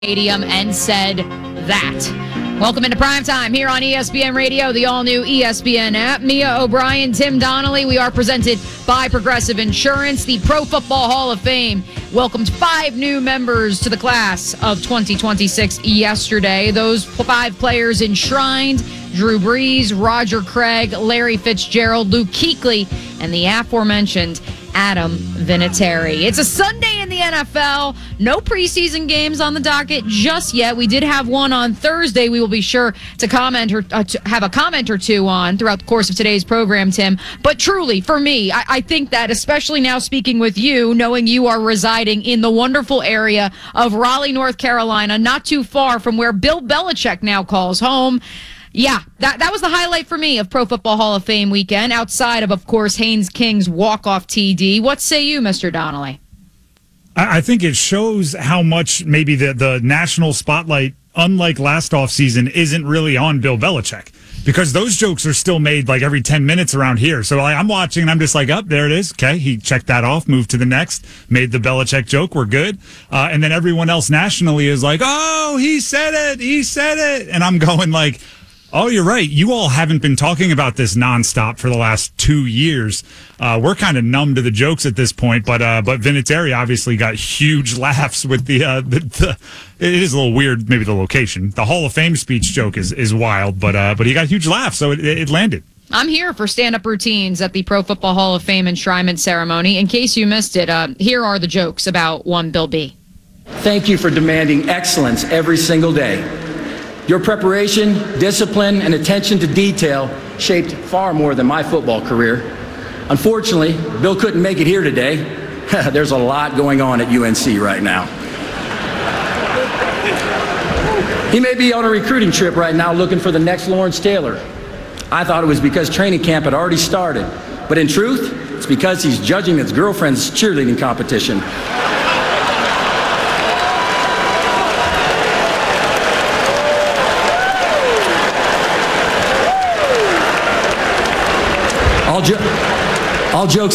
Stadium and said that. Welcome into primetime here on ESPN Radio, the all-new ESPN app. Mia O'Brien, Tim Donnelly. We are presented by Progressive Insurance. The Pro Football Hall of Fame welcomed 5 new members to the class of 2026 yesterday. Those 5 players enshrined: Drew Brees, Roger Craig, Larry Fitzgerald, Luke Kuechly, and the aforementioned Adam Vinatieri. It's a Sunday in the NFL. No preseason games on the docket just yet. We did have one on Thursday. We will be sure to comment or to have a comment or two on throughout the course of today's program, Tim. But truly, for me, I think that, especially now speaking with you, knowing you are residing in the wonderful area of Raleigh, North Carolina, not too far from where Bill Belichick now calls home. Yeah, that was the highlight for me of Pro Football Hall of Fame weekend, outside of course, Haynes King's walk-off TD. What say you, Mr. Donnelly? I think it shows how much maybe the national spotlight, unlike last offseason, isn't really on Bill Belichick, because those jokes are still made like every 10 minutes around here. So I'm watching and I'm just like, oh, there it is. Okay, he checked that off, moved to the next, made the Belichick joke, we're good. And then everyone else nationally is like, oh, he said it. And I'm going like, oh, you're right. You all haven't been talking about this nonstop for the last 2 years. We're kind of numb to the jokes at this point, but Vinatieri obviously got huge laughs with the it is a little weird, maybe the location. The Hall of Fame speech joke is wild, but he got huge laughs, so it landed. I'm here for stand-up routines at the Pro Football Hall of Fame enshrinement ceremony. In case you missed it, here are the jokes about one Bill B. Thank you for demanding excellence every single day. Your preparation, discipline, and attention to detail shaped far more than my football career. Unfortunately, Bill couldn't make it here today. There's a lot going on at UNC right now. He may be on a recruiting trip right now looking for the next Lawrence Taylor. I thought it was because training camp had already started, but in truth, it's because he's judging his girlfriend's cheerleading competition. All jokes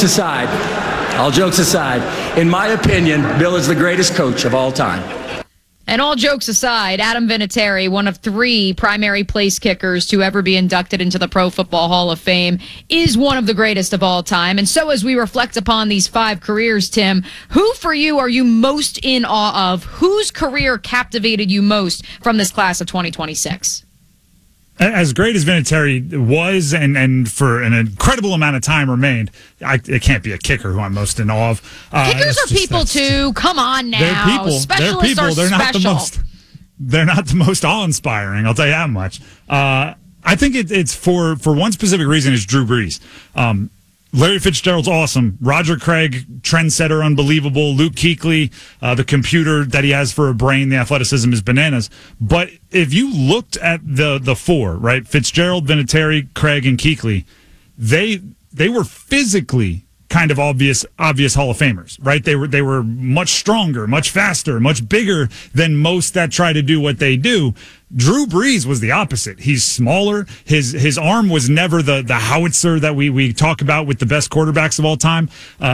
aside, in my opinion, Bill is the greatest coach of all time. And all jokes aside, Adam Vinatieri, one of 3 primary place kickers to ever be inducted into the Pro Football Hall of Fame, is one of the greatest of all time. And so as we reflect upon these 5 careers, Tim, who for you are you most in awe of? Whose career captivated you most from this class of 2026? As great as Vinatieri was, and for an incredible amount of time remained, it can't be a kicker who I'm most in awe of. Kickers are people too. Come on now. They're people. Specialists are They're special. They're not the most awe-inspiring. I'll tell you that much. I think it's for one specific reason. Is Drew Brees. Larry Fitzgerald's awesome. Roger Craig, trendsetter, unbelievable. Luke Kuechly, the computer that he has for a brain, the athleticism is bananas. But if you looked at the 4, right, Fitzgerald, Vinatieri, Craig, and Kuechly, they were physically kind of obvious Hall of Famers, right? They were much stronger, much faster, much bigger than most that try to do what they do. Drew Brees was the opposite. He's smaller. His arm was never the howitzer that we talk about with the best quarterbacks of all time.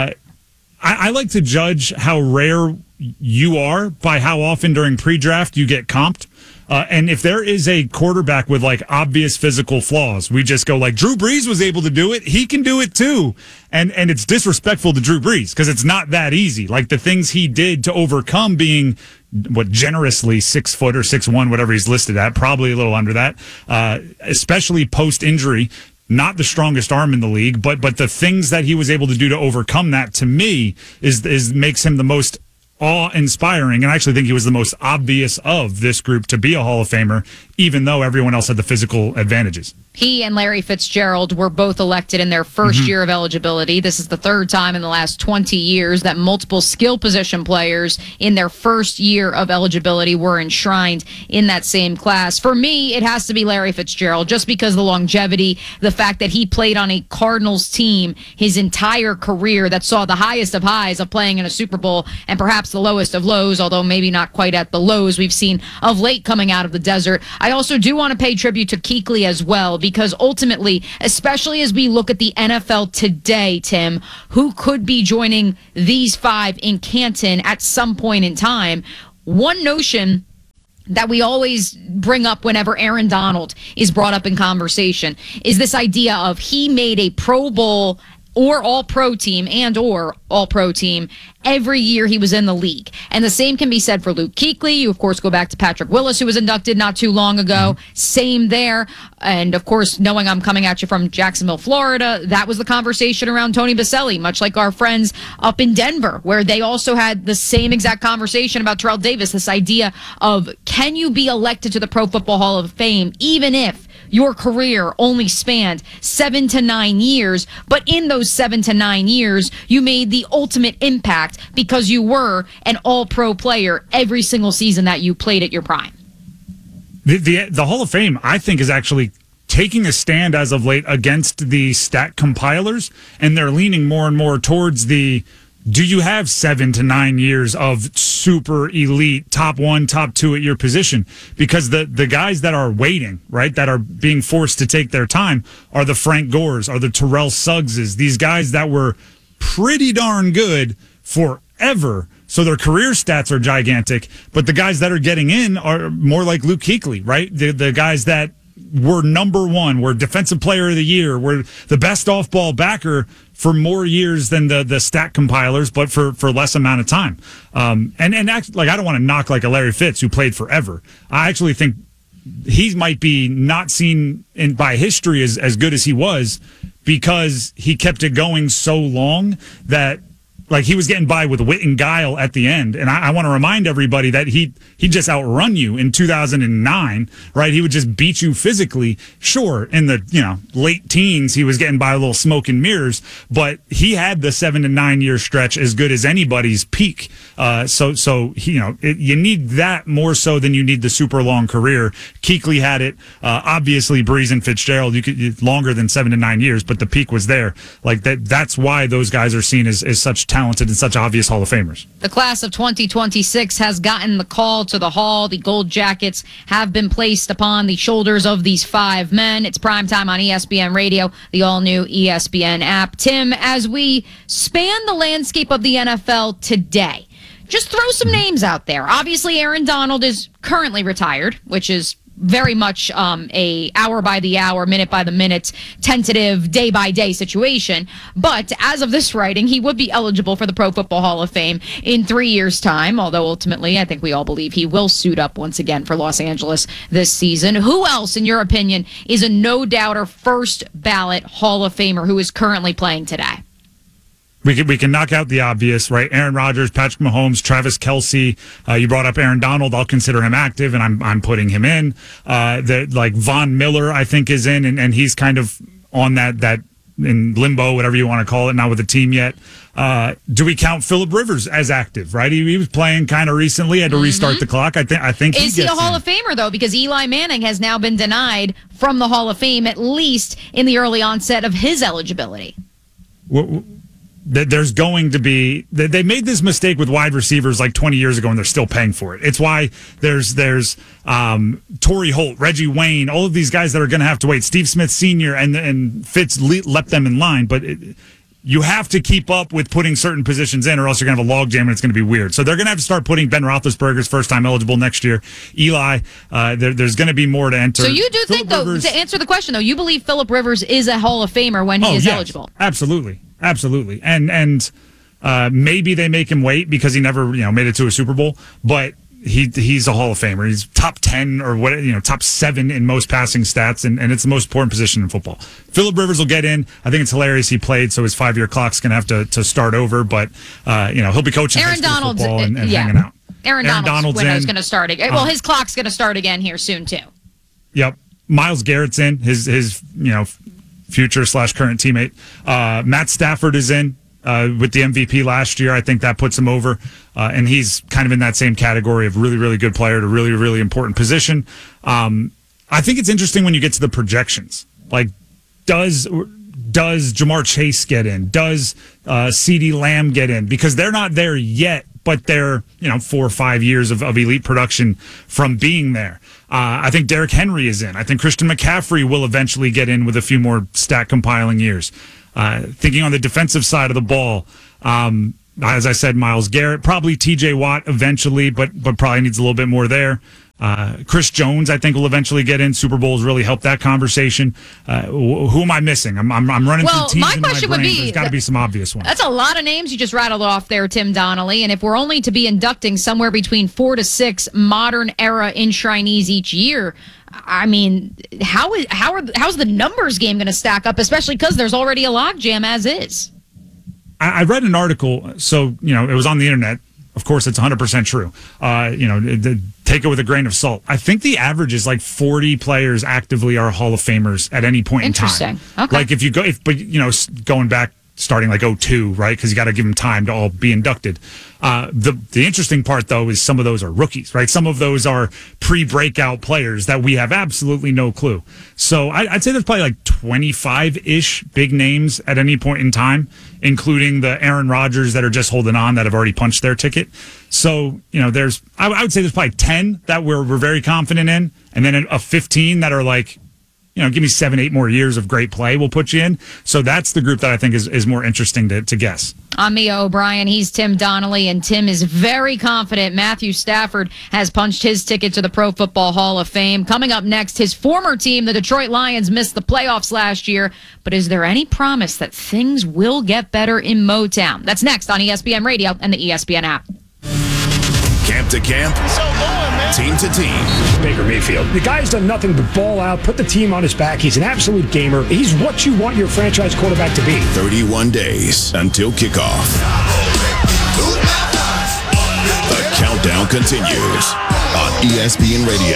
I like to judge how rare you are by how often during pre-draft you get comped. And if there is a quarterback with like obvious physical flaws, we just go like, Drew Brees was able to do it. He can do it too. And it's disrespectful to Drew Brees because it's not that easy. Like the things he did to overcome being generously 6 foot or 6'1", whatever he's listed at, probably a little under that, especially post injury. Not the strongest arm in the league, but the things that he was able to do to overcome that, to me, is makes him the most awe-inspiring, and I actually think he was the most obvious of this group to be a Hall of Famer, even though everyone else had the physical advantages. He and Larry Fitzgerald were both elected in their first year of eligibility. This is the 3rd time in the last 20 years that multiple skill position players in their first year of eligibility were enshrined in that same class. For me, it has to be Larry Fitzgerald, just because of the longevity, the fact that he played on a Cardinals team his entire career that saw the highest of highs of playing in a Super Bowl and perhaps the lowest of lows, although maybe not quite at the lows we've seen of late coming out of the desert. I also do want to pay tribute to Kuechly as well, because ultimately, especially as we look at the NFL today, Tim, who could be joining these 5 in Canton at some point in time, one notion that we always bring up whenever Aaron Donald is brought up in conversation is this idea of he made a Pro Bowl or All-Pro team or All-Pro team every year he was in the league. And the same can be said for Luke Kuechly. You, of course, go back to Patrick Willis, who was inducted not too long ago. Same there. And, of course, knowing I'm coming at you from Jacksonville, Florida, that was the conversation around Tony Boselli, much like our friends up in Denver, where they also had the same exact conversation about Terrell Davis, this idea of can you be elected to the Pro Football Hall of Fame even if your career only spanned 7 to 9 years, but in those 7 to 9 years, you made the ultimate impact because you were an all-pro player every single season that you played at your prime. The Hall of Fame, I think, is actually taking a stand as of late against the stat compilers, and they're leaning more and more towards the do you have 7 to 9 years of super elite, top 1, top 2 at your position? Because the guys that are waiting, right, that are being forced to take their time are the Frank Gores, are the Terrell Suggses, these guys that were pretty darn good forever. So their career stats are gigantic, but the guys that are getting in are more like Luke Kuechly, right? The guys that were number one, were defensive player of the year, were the best off-ball backer for more years than the stat compilers, but for less amount of time. And actually, like, I don't want to knock like a Larry Fitz who played forever. I actually think he might be not seen by history as good as he was because he kept it going so long that, like, he was getting by with wit and guile at the end. And I want to remind everybody that he just outrun you in 2009, right? He would just beat you physically. Sure, in the late teens, he was getting by a little smoke and mirrors, but he had the 7 to 9 year stretch as good as anybody's peak. So you need that more so than you need the super long career. Kuechly had it. Obviously, Brees and Fitzgerald, you could longer than 7 to 9 years, but the peak was there. Like that's why those guys are seen as such talented and such obvious Hall of Famers. The class of 2026 has gotten the call to the Hall. The Gold Jackets have been placed upon the shoulders of these 5 men. It's primetime on ESPN Radio, the all-new ESPN app. Tim, as we span the landscape of the NFL today, just throw some names out there. Obviously, Aaron Donald is currently retired, which is very much a hour by the hour, minute by the minute, tentative, day by day situation. But as of this writing, he would be eligible for the Pro Football Hall of Fame in 3 years' time, although ultimately I think we all believe he will suit up once again for Los Angeles this season. Who else, in your opinion, is a no-doubter first ballot Hall of Famer who is currently playing today? We can knock out the obvious, right? Aaron Rodgers, Patrick Mahomes, Travis Kelce. You brought up Aaron Donald. I'll consider him active, and I'm putting him in. Like Von Miller, I think, is in, and he's kind of on that in limbo, whatever you want to call it, not with a team yet. Do we count Phillip Rivers as active? Right, he was playing kind of recently, had to restart the clock. I think is he a Hall of Famer though? Because Eli Manning has now been denied from the Hall of Fame, at least in the early onset of his eligibility. There's going to be, they made this mistake with wide receivers like 20 years ago and they're still paying for it. It's why there's Torrey Holt, Reggie Wayne, all of these guys that are going to have to wait. Steve Smith Sr. and Fitz leapt them in line, but you have to keep up with putting certain positions in or else you're going to have a logjam and it's going to be weird. So they're going to have to start putting Ben Roethlisberger's first time eligible next year. Eli, there's going to be more to enter. So you do think, though, to answer the question, though, you believe Phillip Rivers is a Hall of Famer when he is eligible? Absolutely. Absolutely. And maybe they make him wait because he never, made it to a Super Bowl, but he's a Hall of Famer. He's top 10 or top 7 in most passing stats, and it's the most important position in football. Phillip Rivers will get in. I think it's hilarious he played, so his 5-year clock's going to have to start over, but he'll be coaching Aaron Donald's football and hanging out. Aaron Donald's window's going to start again. Well, his clock's going to start again here soon too. Yep. Myles Garrett's in, his future / current teammate. Matt Stafford is in with the MVP last year. I think that puts him over. And he's kind of in that same category of really, really good player at a really, really important position. I think it's interesting when you get to the projections. Like, does Jamar Chase get in? Does CeeDee Lamb get in? Because they're not there yet, but they're 4 or 5 years of elite production from being there. I think Derrick Henry is in. I think Christian McCaffrey will eventually get in with a few more stat compiling years. Thinking on the defensive side of the ball, as I said, Myles Garrett, probably TJ Watt eventually, but probably needs a little bit more there. Chris Jones, I think, will eventually get in. Super Bowls really helped that conversation. Who am I missing? I'm running through teams my in my question brain. would be, there's got to be some obvious ones. That's a lot of names you just rattled off there, Tim Donnelly. And if we're only to be inducting somewhere between 4 to 6 modern era enshrinees each year, I mean, how's the numbers game going to stack up, especially because there's already a logjam as is? I read an article, so, it was on the internet. Of course, it's 100% true. Take it with a grain of salt. I think the average is like 40 players actively are Hall of Famers at any point in time. Interesting. Okay. Like going back, starting like 2002, right? Because you got to give them time to all be inducted. The interesting part, though, is some of those are rookies, right? Some of those are pre-breakout players that we have absolutely no clue. So I'd say there's probably like 25-ish big names at any point in time, including the Aaron Rodgers that are just holding on that have already punched their ticket. So, I would say there's probably 10 that we're very confident in, and then a 15 that are like, give me 7-8 more years of great play, we'll put you in. So that's the group that I think is more interesting to guess. I'm Mia O'Brien. He's Tim Donnelly, and Tim is very confident Matthew Stafford has punched his ticket to the Pro Football Hall of Fame. Coming up next, his former team, the Detroit Lions, missed the playoffs last year. But is there any promise that things will get better in Motown? That's next on ESPN Radio and the ESPN app. Camp to camp, team to team. Baker Mayfield. The guy's done nothing but ball out, put the team on his back. He's an absolute gamer. He's what you want your franchise quarterback to be. 31 days until kickoff. The countdown continues on ESPN Radio.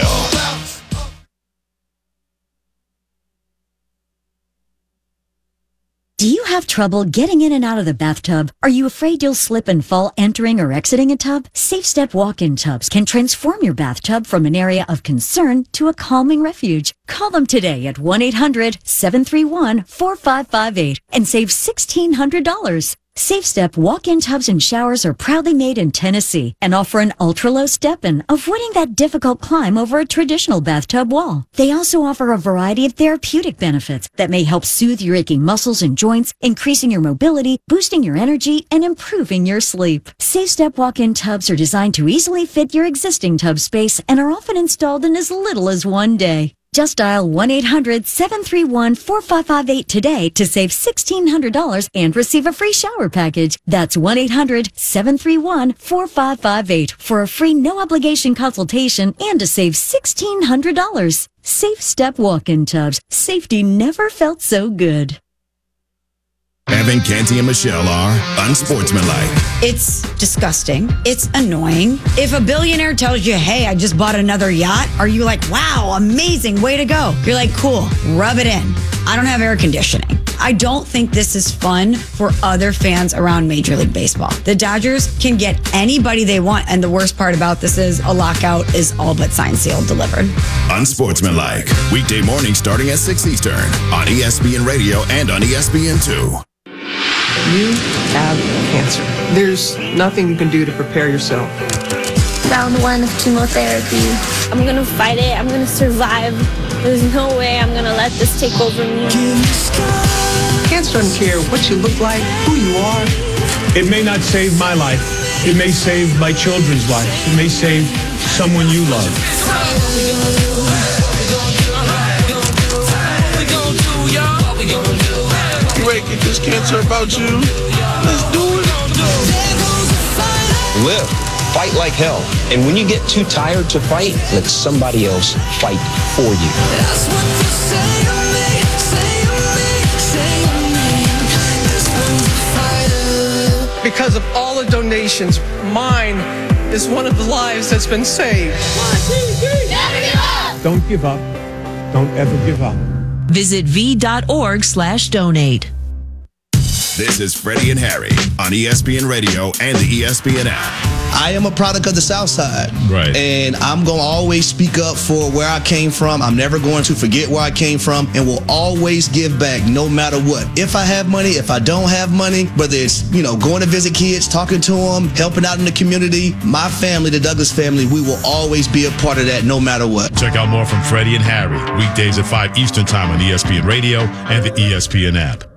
Do you have trouble getting in and out of the bathtub? Are you afraid you'll slip and fall entering or exiting a tub? SafeStep walk-in tubs can transform your bathtub from an area of concern to a calming refuge. Call them today at 1-800-731-4558 and save $1,600. SafeStep walk-in tubs and showers are proudly made in Tennessee and offer an ultra-low step-in, avoiding that difficult climb over a traditional bathtub wall. They also offer a variety of therapeutic benefits that may help soothe your aching muscles and joints, increasing your mobility, boosting your energy, and improving your sleep. SafeStep walk-in tubs are designed to easily fit your existing tub space and are often installed in as little as one day. Just dial 1-800-731-4558 today to save $1,600 and receive a free shower package. That's 1-800-731-4558 for a free no-obligation consultation and to save $1,600. SafeStep walk-in tubs. Safety never felt so good. Evan, Canty, and Michelle are unsportsmanlike. It's disgusting. It's annoying. If a billionaire tells you, hey, I just bought another yacht, are you like, wow, amazing, way to go? You're like, cool, rub it in. I don't have air conditioning. I don't think this is fun for other fans around Major League Baseball. The Dodgers can get anybody they want, and the worst part about this is a lockout is all but signed, sealed, delivered. Unsportsmanlike. Weekday morning starting at 6 Eastern on ESPN Radio and on ESPN2. You have cancer. There's nothing you can do to prepare yourself. Round 1 of chemotherapy. I'm gonna fight it. I'm gonna survive. There's no way I'm gonna let this take over me. Cancer doesn't care what you look like, who you are. It may not save my life. It may save my children's lives. It may save someone you love. Get this cancer about you. Let's do it. Live. Fight like hell. And when you get too tired to fight, let somebody else fight for you. That's what you say to me, Because of all the donations, mine is one of the lives that's been saved. 1, 2, 3. Never give up. Don't give up. Don't ever give up. Visit v.org/donate. This is Freddie and Harry on ESPN Radio and the ESPN app. I am a product of the South Side. Right. And I'm going to always speak up for where I came from. I'm never going to forget where I came from and will always give back no matter what. If I have money, if I don't have money, whether it's, going to visit kids, talking to them, helping out in the community, my family, the Douglas family, we will always be a part of that no matter what. Check out more from Freddie and Harry weekdays at 5 Eastern Time on ESPN Radio and the ESPN app.